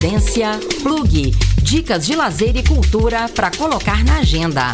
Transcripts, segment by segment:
Confidência Plug. Dicas de lazer e cultura para colocar na agenda.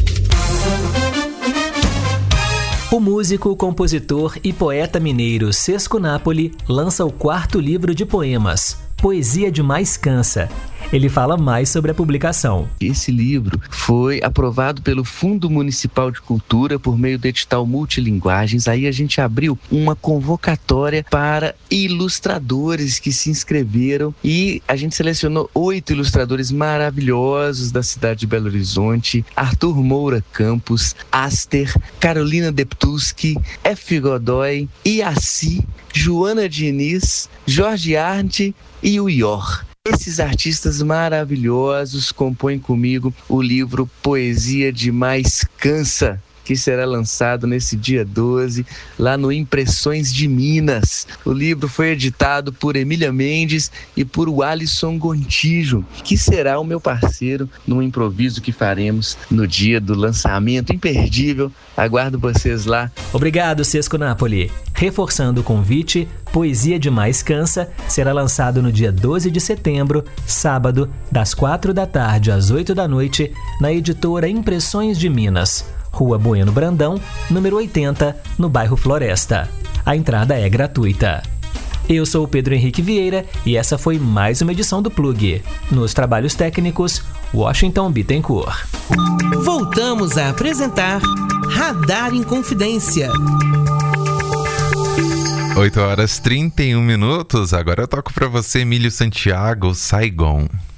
O músico, compositor e poeta mineiro Sesco Napoli lança o 4º livro de poemas, Poesia Demais Cansa. Ele fala mais sobre a publicação. Esse livro foi aprovado pelo Fundo Municipal de Cultura por meio do edital Multilinguagens. Aí a gente abriu uma convocatória para ilustradores que se inscreveram e a gente selecionou 8 ilustradores maravilhosos da cidade de Belo Horizonte: Arthur Moura Campos, Aster, Carolina Deptuski, F. Godoy, Iaci, Joana Diniz, Jorge Arndt e o Ior. Esses artistas maravilhosos compõem comigo o livro Poesia Demais Cansa, que será lançado nesse dia 12, lá no Impressões de Minas. O livro foi editado por Emília Mendes e por o Alisson Gontijo, que será o meu parceiro no improviso que faremos no dia do lançamento. Imperdível, aguardo vocês lá. Obrigado, Sesco Napoli. Reforçando o convite, Poesia Demais Cansa será lançado no dia 12 de setembro, sábado, das 4 da tarde às 8 da noite, na editora Impressões de Minas, Rua Bueno Brandão, número 80, no bairro Floresta. A entrada é gratuita. Eu sou o Pedro Henrique Vieira e essa foi mais uma edição do Plug. Nos trabalhos técnicos, Washington Bittencourt. Voltamos a apresentar Radar em Confidência. 8h31. Agora eu toco pra você, Emílio Santiago, Saigon.